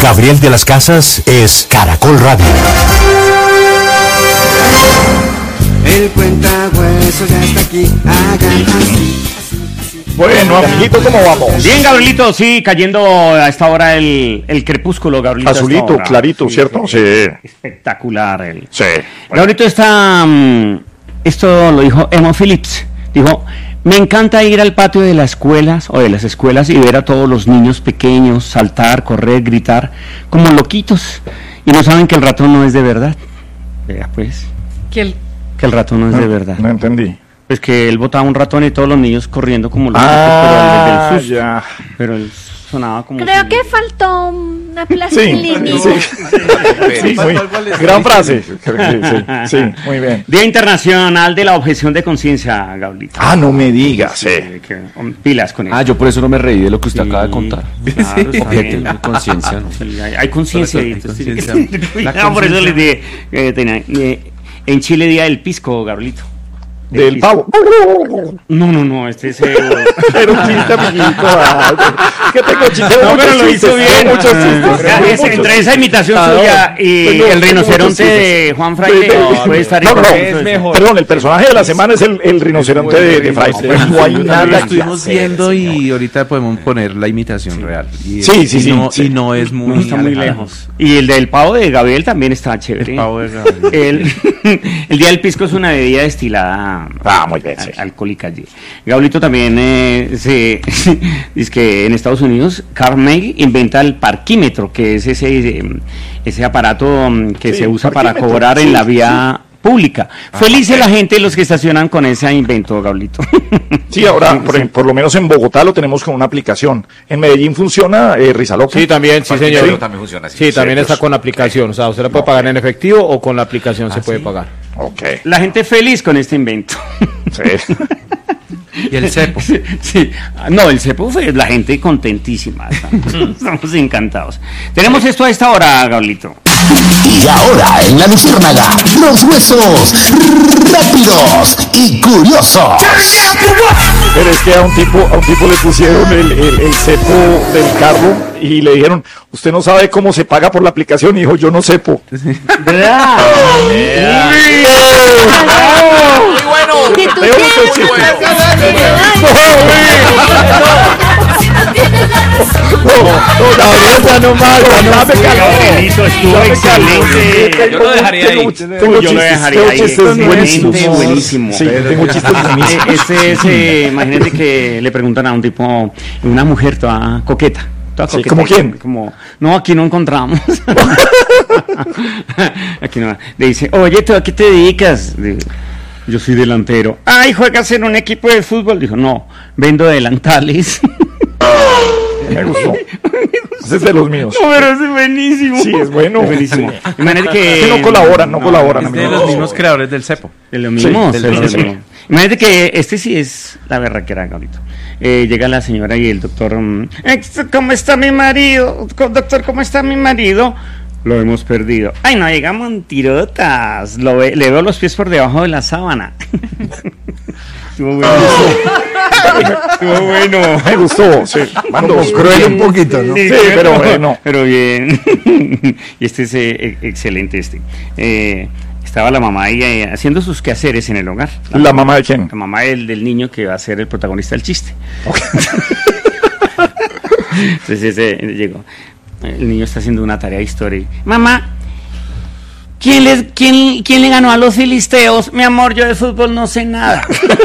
Gabriel de las Casas es Caracol Radio. El cuentahuesos ya está aquí, hagan así. Bueno, amiguito, ¿cómo vamos? Bien, Gabrielito, sí, cayendo a esta hora el crepúsculo, Gabrielito. Azulito, clarito, sí, ¿cierto? Sí. Espectacular. Sí. Gabrielito está... esto lo dijo Emo Phillips. Dijo, me encanta ir al patio de las escuelas y ver a todos los niños pequeños saltar, correr, gritar, como loquitos. Y no saben que el ratón no es de verdad. Vea, pues. Que el ratón no es de verdad. No entendí. Pues que él botaba un ratón y todos los niños corriendo como locos, pero el susto. Ya. Pero él sonaba como... Creo que faltó una plastilina. Sí, muy, gran frase. Sí, muy bien. Día Internacional de la Objeción de Conciencia, Gabrielito. No me digas, Pilas con eso. Yo por eso no me reí de lo que usted acaba de contar. Claro, Objeción de conciencia, ¿no? Sí, hay conciencia. Por eso les dije, en Chile, Día del Pisco, Gabrielito. Del pavo. No, este es... Era un chiste, amiguito. Que tengo chistes. No, pero lo hizo bien. Muchos chistes. Entre esa imitación suya y el rinoceronte de Juan Fraile puede estar es mejor. Perdón, el personaje de la semana es el rinoceronte de Fraile. No hay nada. Lo estuvimos viendo y ahorita podemos poner la imitación real. Sí. Y no es muy... No está muy lejos. Y el del pavo de Gabriel también está chévere. El pavo de Gabriel. El Día del Pisco es una bebida destilada muy bien, sí. Alcohólica allí. Gabrielito también dice que en Estados Unidos Carnegie inventa el parquímetro, que es ese aparato que se usa para cobrar en la vía pública. Felices la gente, los que estacionan con ese invento, Gabrielito. Sí, ahora, por lo menos en Bogotá lo tenemos con una aplicación. En Medellín funciona Rizaloca. Sí, también, sí, señor. Sí, también funciona así. Sí, también está con la aplicación. O sea, usted la puede pagar en efectivo o con la aplicación se puede pagar. Ok. La gente feliz con este invento. Sí. Y el cepo. Sí. No, el cepo fue la gente contentísima. Estamos encantados. Tenemos esto a esta hora, Gabrielito. Y ahora en La Luciérnaga, los huesos rápidos y curiosos. Pero es que a un tipo le pusieron el cepo del carro y le dijeron, usted no sabe cómo se paga por la aplicación, y dijo, yo no cepo. ¿Verdad? Muy bueno. Si tú Gabrielito estuvo excelente. Yo lo dejaría ahí. Yo lo dejaría ahí. Buenísimo. Sí, tengo chistes buenísimos. Imagínate que le preguntan a un tipo, una mujer toda coqueta. Sí, ¿como quién? Como, no, aquí no encontramos. Aquí no. Le dice, oye, ¿tú a qué te dedicas? Yo soy delantero. Ay, ¿juegas en un equipo de fútbol? Dijo, no, vendo delantales. Me gustó. Ese es de los míos. No, pero es buenísimo. Sí, es bueno. Es buenísimo. Imagínate que no colaboran. Es de los mismos creadores del cepo. De lo mismo. Sí. Imagínate que este sí es la berraquera, Gabrielito. Llega la señora y el doctor, ¿cómo está mi marido? Doctor, ¿cómo está mi marido? Lo hemos perdido. Ay, no, llegamos en tirotas. Le veo los pies por debajo de la sábana. Estuvo bueno. Estuvo bueno. Me gustó, sí. Como cruel un poquito, ¿no? Sí, pero bueno. Pero bien. Y este es excelente Estaba la mamá ahí haciendo sus quehaceres en el hogar. ¿La mamá de quién? La mamá del niño que va a ser el protagonista del chiste. Okay. Entonces llegó. El niño está haciendo una tarea de historia. Mamá, ¿quién le ganó a los filisteos? Mi amor, yo de fútbol no sé nada.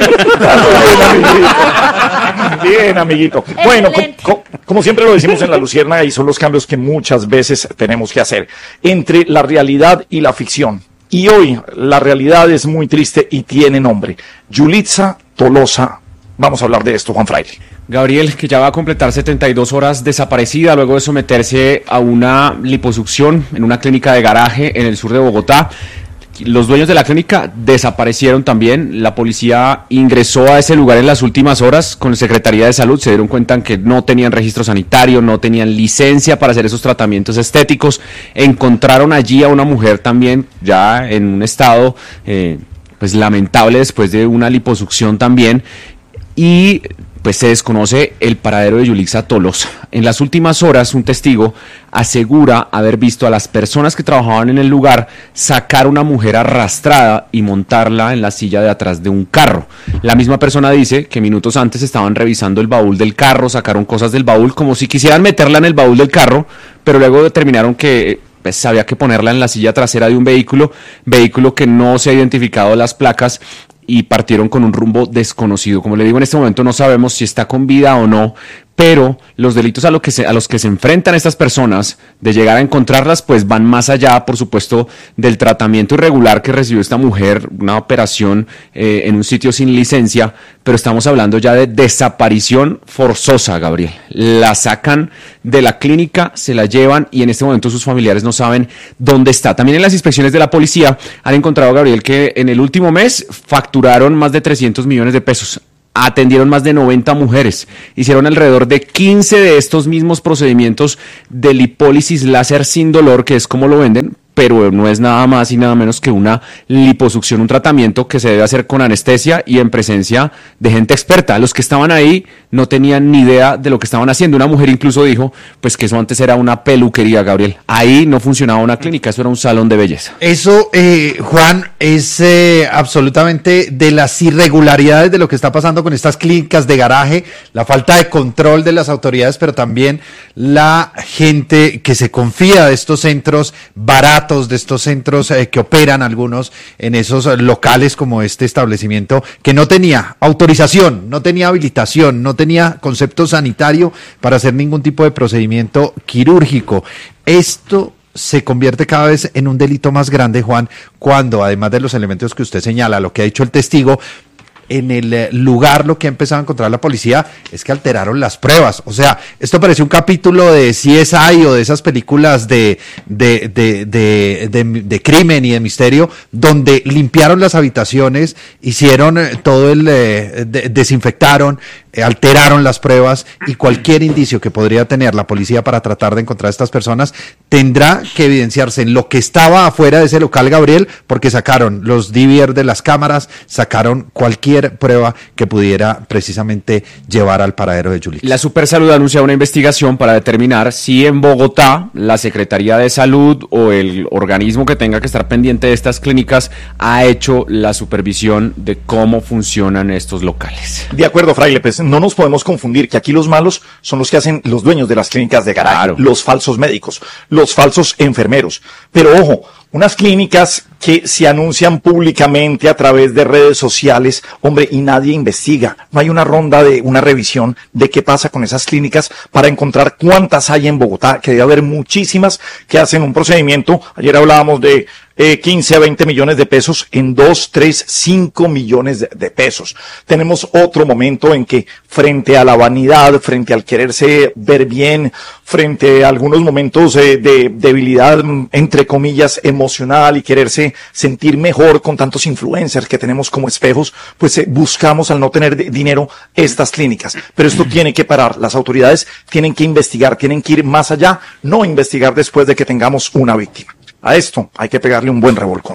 Bien, amiguito. Bueno, como siempre lo decimos en La Luciérnaga, y son los cambios que muchas veces tenemos que hacer entre la realidad y la ficción. Y hoy la realidad es muy triste y tiene nombre. Yulitza Tolosa. Vamos a hablar de esto, Juan Fraile. Gabriel, que ya va a completar 72 horas desaparecida luego de someterse a una liposucción en una clínica de garaje en el sur de Bogotá. Los dueños de la clínica desaparecieron también. La policía ingresó a ese lugar en las últimas horas con la Secretaría de Salud. Se dieron cuenta que no tenían registro sanitario, no tenían licencia para hacer esos tratamientos estéticos. Encontraron allí a una mujer también ya en un estado pues lamentable después de una liposucción también. Y pues se desconoce el paradero de Yulixa Tolosa. En las últimas horas, un testigo asegura haber visto a las personas que trabajaban en el lugar sacar a una mujer arrastrada y montarla en la silla de atrás de un carro. La misma persona dice que minutos antes estaban revisando el baúl del carro, sacaron cosas del baúl como si quisieran meterla en el baúl del carro, pero luego determinaron que pues había que ponerla en la silla trasera de un vehículo que no se ha identificado las placas, y partieron con un rumbo desconocido. Como le digo, en este momento no sabemos si está con vida o no, pero los delitos a los que se enfrentan estas personas, de llegar a encontrarlas, pues van más allá, por supuesto, del tratamiento irregular que recibió esta mujer, una operación en un sitio sin licencia, pero estamos hablando ya de desaparición forzosa, Gabriel. La sacan de la clínica, se la llevan y en este momento sus familiares no saben dónde está. También en las inspecciones de la policía han encontrado, Gabriel, que en el último mes facturaron más de 300 millones de pesos. Atendieron más de 90 mujeres, hicieron alrededor de 15 de estos mismos procedimientos de lipólisis láser sin dolor, que es como lo venden, pero no es nada más y nada menos que una liposucción, un tratamiento que se debe hacer con anestesia y en presencia de gente experta. Los que estaban ahí no tenían ni idea de lo que estaban haciendo. Una mujer incluso dijo pues que eso antes era una peluquería, Gabriel. Ahí no funcionaba una clínica, eso era un salón de belleza. Eso, Juan, es absolutamente de las irregularidades de lo que está pasando con estas clínicas de garaje, la falta de control de las autoridades, pero también la gente que se confía de estos centros baratos, de estos centros que operan algunos en esos locales como este establecimiento que no tenía autorización, no tenía habilitación, no tenía concepto sanitario para hacer ningún tipo de procedimiento quirúrgico. Esto se convierte cada vez en un delito más grande, Juan, cuando además de los elementos que usted señala, lo que ha dicho el testigo, en el lugar lo que ha empezado a encontrar la policía es que alteraron las pruebas. O sea, esto parece un capítulo de CSI o de esas películas de crimen y de misterio, donde limpiaron las habitaciones, hicieron todo desinfectaron, alteraron las pruebas, y cualquier indicio que podría tener la policía para tratar de encontrar a estas personas tendrá que evidenciarse en lo que estaba afuera de ese local, Gabriel, porque sacaron los DVR de las cámaras, sacaron cualquier prueba que pudiera precisamente llevar al paradero de Yulixa. La Supersalud anuncia una investigación para determinar si en Bogotá la Secretaría de Salud o el organismo que tenga que estar pendiente de estas clínicas ha hecho la supervisión de cómo funcionan estos locales. De acuerdo, Fraile, pues no nos podemos confundir que aquí los malos son los que hacen los dueños de las clínicas de garaje, claro, los falsos médicos, los falsos enfermeros. Pero ojo, unas clínicas que se anuncian públicamente a través de redes sociales, hombre, y nadie investiga. No hay una ronda de una revisión de qué pasa con esas clínicas para encontrar cuántas hay en Bogotá, que debe haber muchísimas que hacen un procedimiento. Ayer hablábamos de 15 a 20 millones de pesos en 2, 3, 5 millones de pesos. Tenemos otro momento en que frente a la vanidad, frente al quererse ver bien, frente a algunos momentos de debilidad, entre comillas, emocional y quererse sentir mejor con tantos influencers que tenemos como espejos, pues buscamos al no tener dinero estas clínicas. Pero esto tiene que parar. Las autoridades tienen que investigar, tienen que ir más allá, no investigar después de que tengamos una víctima. A esto hay que pegarle un buen revolcón.